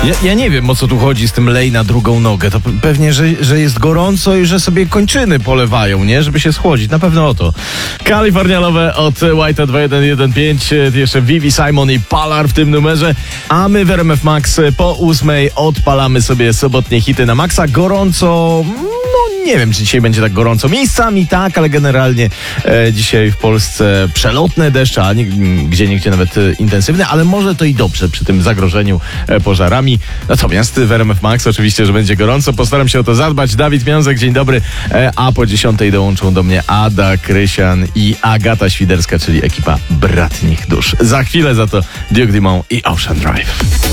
Ja nie wiem, o co tu chodzi z tym lej na drugą nogę. To pewnie, że jest gorąco i że sobie kończyny polewają, nie? Żeby się schłodzić. Na pewno o to. Kalifornialowe od White'a 2115. Jeszcze Vivi, Simon i Palar w tym numerze. A my w RMF Max po 8 odpalamy sobie sobotnie hity na maksa. Gorąco... Nie wiem, czy dzisiaj będzie tak gorąco. Miejscami tak, ale generalnie dzisiaj w Polsce przelotne deszcze, a gdzie nawet intensywne, ale może to i dobrze przy tym zagrożeniu pożarami. Natomiast w RMF Max oczywiście, że będzie gorąco. Postaram się o to zadbać. Dawid Miązek, dzień dobry. A po 10 dołączą do mnie Ada Krysian i Agata Świderska, czyli ekipa Bratnich Dusz. Za chwilę za to Duke Dumont i Ocean Drive.